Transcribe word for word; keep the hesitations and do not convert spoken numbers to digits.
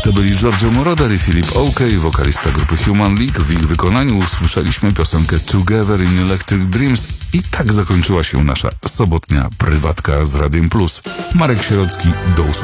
To byli Giorgio Moroder i Philip Oakey, wokalista grupy Human League. W ich wykonaniu usłyszeliśmy piosenkę Together in Electric Dreams i tak zakończyła się nasza sobotnia prywatka z Radiem Plus. Marek Sierocki, do usłyszenia.